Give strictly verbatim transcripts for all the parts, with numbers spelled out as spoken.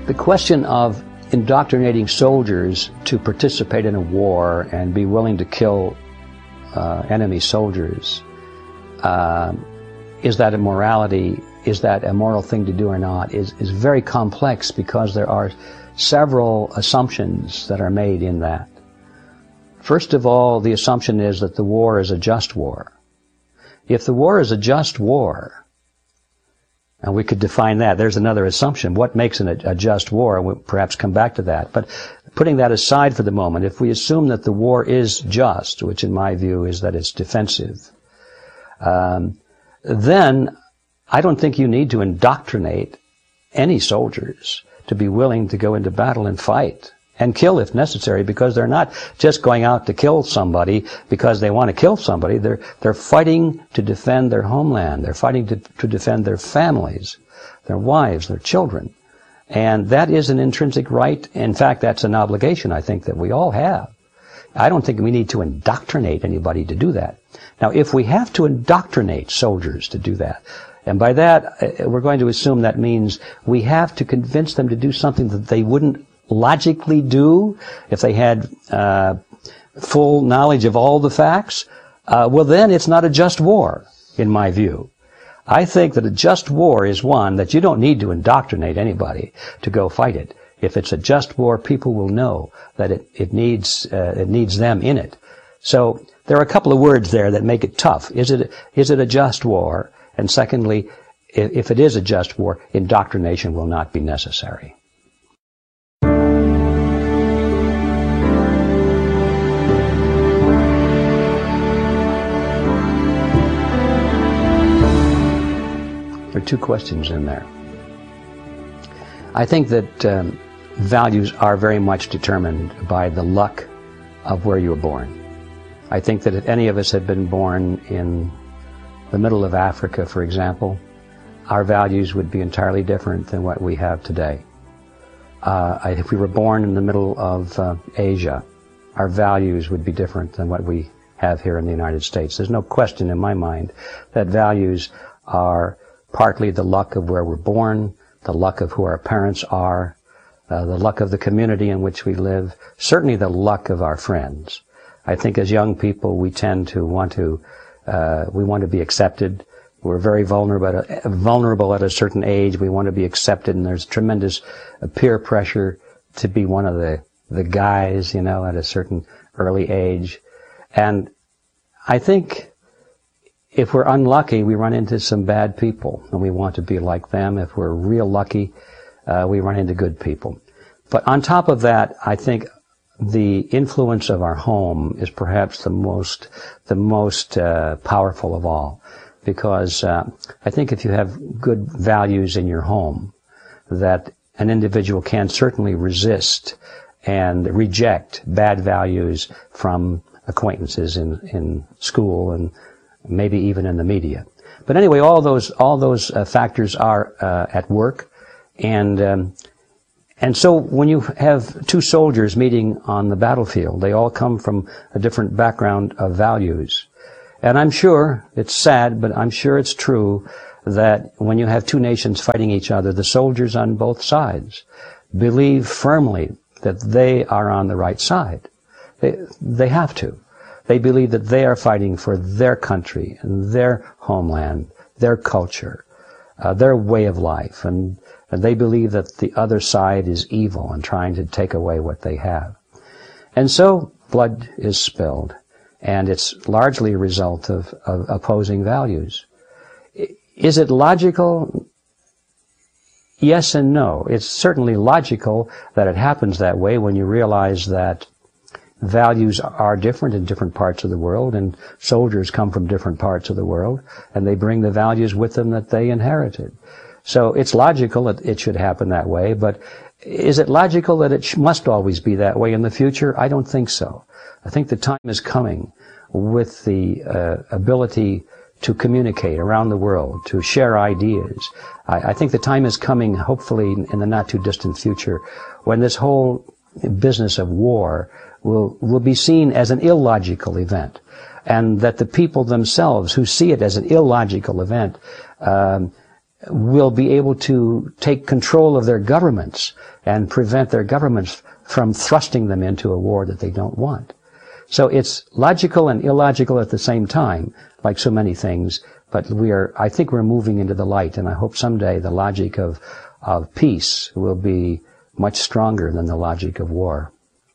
The question of indoctrinating soldiers to participate in a war and be willing to kill uh, enemy soldiers, uh, is that a morality, is that a moral thing to do or not, is, is very complex, because there are several assumptions that are made in that. First of all, the assumption is that the war is a just war. If the war is a just war, and we could define that. There's another assumption. What makes an, a just war? We'll perhaps come back to that. But putting that aside for the moment, if we assume that the war is just, which in my view is that it's defensive, um, then I don't think you need to indoctrinate any soldiers to be willing to go into battle and fight and kill if necessary, because they're not just going out to kill somebody because they want to kill somebody. They're, they're fighting to defend their homeland. They're fighting to, to defend their families, their wives, their children. And that is an intrinsic right. In fact, that's an obligation, I think, that we all have. I don't think we need to indoctrinate anybody to do that. Now, if we have to indoctrinate soldiers to do that, and by that, we're going to assume that means we have to convince them to do something that they wouldn't logically do if they had uh, full knowledge of all the facts, uh, well then it's not a just war, in my view. I think that a just war is one that you don't need to indoctrinate anybody to go fight it. If it's a just war, people will know that it, it needs uh, it needs them in it. So there are a couple of words there that make it tough. Is it is it a just war? And secondly, if, if it is a just war, indoctrination will not be necessary. There are two questions in there. I think that um, values are very much determined by the luck of where you were born. I think that if any of us had been born in the middle of Africa, for example, our values would be entirely different than what we have today. Uh, if we were born in the middle of uh, Asia, our values would be different than what we have here in the United States. There's no question in my mind that values are partly the luck of where we're born, the luck of who our parents are, uh, the luck of the community in which we live, certainly the luck of our friends. I think as young people we tend to want to, uh, we want to be accepted. We're very vulnerable at, a, vulnerable at a certain age. We want to be accepted, and there's tremendous uh, peer pressure to be one of the, the guys, you know, at a certain early age. And I think if we're unlucky, we run into some bad people, and we want to be like them. If we're real lucky, uh, we run into good people. But on top of that, I think the influence of our home is perhaps the most, the most uh, powerful of all, because uh, I think if you have good values in your home, that an individual can certainly resist and reject bad values from acquaintances in in school and maybe even in the media. But anyway, all those all those uh, factors are uh, at work, and um, and so when you have two soldiers meeting on the battlefield, they all come from a different background of values. And I'm sure, it's sad, but I'm sure it's true that when you have two nations fighting each other, the soldiers on both sides believe firmly that they are on the right side. They, they have to. They believe that they are fighting for their country and their homeland, their culture, uh, their way of life, and, and they believe that the other side is evil and trying to take away what they have. And so blood is spilled, and it's largely a result of, of opposing values. Is it logical? Yes and no. It's certainly logical that it happens that way when you realize that values are different in different parts of the world, and soldiers come from different parts of the world, and they bring the values with them that they inherited. So it's logical that it should happen that way, but is it logical that it must always be that way in the future? I don't think so. I think the time is coming with the uh, ability to communicate around the world, to share ideas. I, I think the time is coming, hopefully in the not-too-distant future, when this whole business of war will will be seen as an illogical event, and that the people themselves who see it as an illogical event um, will be able to take control of their governments and prevent their governments from thrusting them into a war that they don't want. So it's logical and illogical at the same time, like so many things, but we are, I think we're moving into the light, and I hope someday the logic of, of peace will be much stronger than the logic of war.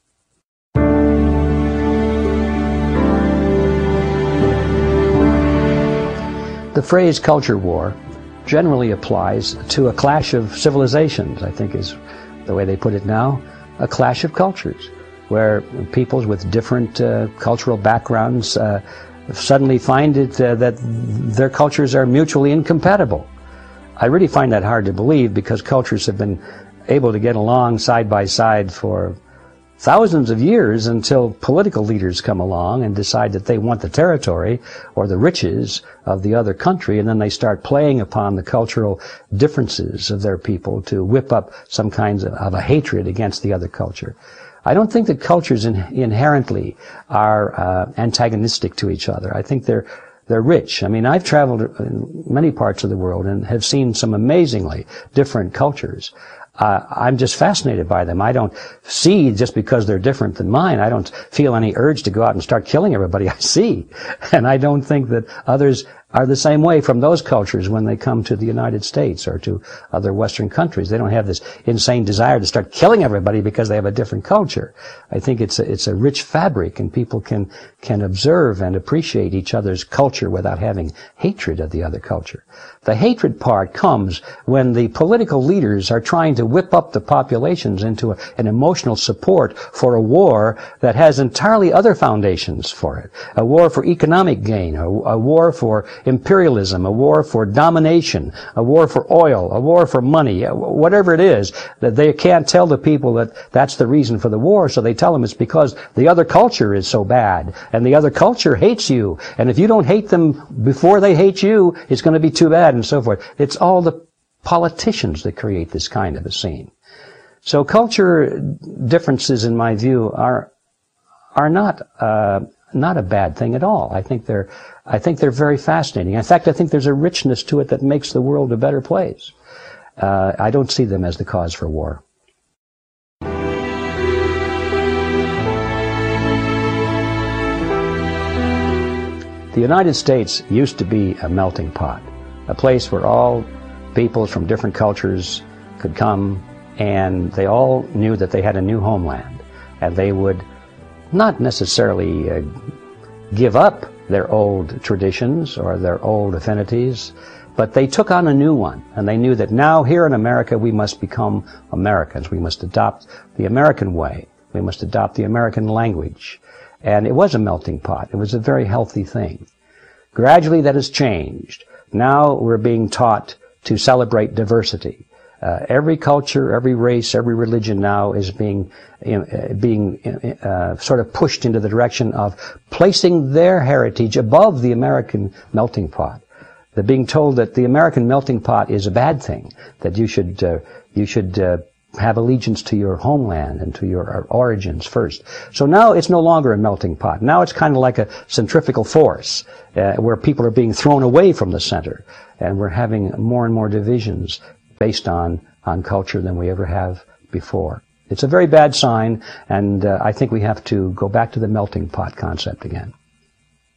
The phrase culture war generally applies to a clash of civilizations, I think is the way they put it now, a clash of cultures, where peoples with different uh, cultural backgrounds uh, suddenly find it uh, that their cultures are mutually incompatible. I really find that hard to believe, because cultures have been able to get along side by side for thousands of years until political leaders come along and decide that they want the territory or the riches of the other country, and then they start playing upon the cultural differences of their people to whip up some kinds of, of a hatred against the other culture. I don't think that cultures in, inherently are uh, antagonistic to each other. I think they're they're rich. I mean, I've traveled in many parts of the world and have seen some amazingly different cultures. Uh, I'm just fascinated by them. I don't see, just because they're different than mine, I don't feel any urge to go out and start killing everybody I see. And I don't think that others are the same way from those cultures when they come to the United States or to other Western countries. They don't have this insane desire to start killing everybody because they have a different culture. I think it's a, it's a rich fabric, and people can, can observe and appreciate each other's culture without having hatred of the other culture. The hatred part comes when the political leaders are trying to whip up the populations into a, an emotional support for a war that has entirely other foundations for it. A war for economic gain, a, a war for imperialism, a war for domination, a war for oil, a war for money, whatever it is, that they can't tell the people that that's the reason for the war, so they tell them it's because the other culture is so bad, and the other culture hates you, and if you don't hate them before they hate you, it's going to be too bad, and so forth. It's all the politicians that create this kind of a scene. So culture differences, in my view, are are not uh, not a bad thing at all. I think they're I think they're very fascinating. In fact, I think there's a richness to it that makes the world a better place. Uh, I don't see them as the cause for war. The United States used to be a melting pot, a place where all peoples from different cultures could come, and they all knew that they had a new homeland, and they would not necessarily uh, give up their old traditions or their old affinities, but they took on a new one, and they knew that now here in America we must become Americans. We must adopt the American way. We must adopt the American language. And it was a melting pot. It was a very healthy thing. Gradually that has changed. Now we're being taught to celebrate diversity. Uh, every culture, every race, every religion now is being uh, being uh, sort of pushed into the direction of placing their heritage above the American melting pot. They're being told that the American melting pot is a bad thing, that you should uh, you should uh, have allegiance to your homeland and to your origins first. So now it's no longer a melting pot. Now it's kind of like a centrifugal force uh, where people are being thrown away from the center, and we're having more and more divisions based on, on culture than we ever have before. It's a very bad sign, and uh, I think we have to go back to the melting pot concept again.